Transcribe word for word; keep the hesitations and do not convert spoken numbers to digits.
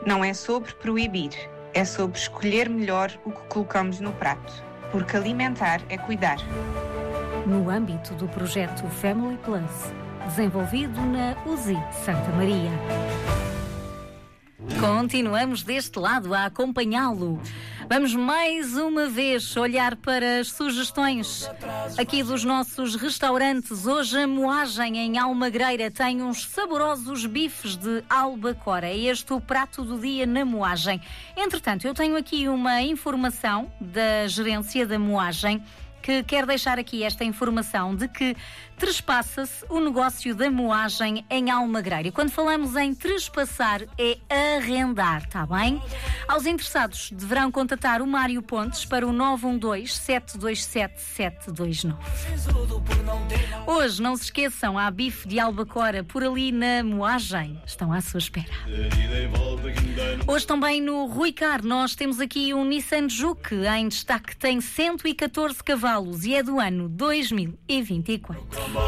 Não é sobre proibir, é sobre escolher melhor o que colocamos no prato, porque alimentar é cuidar. No âmbito do projeto Family Plus, desenvolvido na U Z I Santa Maria. Continuamos deste lado a acompanhá-lo. Vamos mais uma vez olhar para as sugestões aqui dos nossos restaurantes. Hoje a Moagem em Almagreira tem uns saborosos bifes de albacora. É este o prato do dia na Moagem. Entretanto, eu tenho aqui uma informação da gerência da Moagem que quer deixar aqui esta informação de que trespassa-se o negócio da moagem em Almagreira. E quando falamos em trespassar, é arrendar, está bem? Aos interessados deverão contatar o Mário Pontes para o nove um dois, sete dois sete, sete dois nove. Hoje, não se esqueçam, há bife de albacora por ali na moagem. Estão à sua espera. Hoje também no Rui Car nós temos aqui um Nissan Juke em destaque, tem cento e catorze cavalos e é do ano dois mil e vinte e quatro.